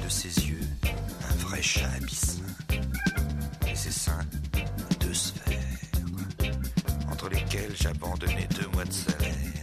de ses yeux, un vrai chat abyssin. Et ses seins, deux sphères, entre lesquelles j'abandonnais 2 mois de salaire.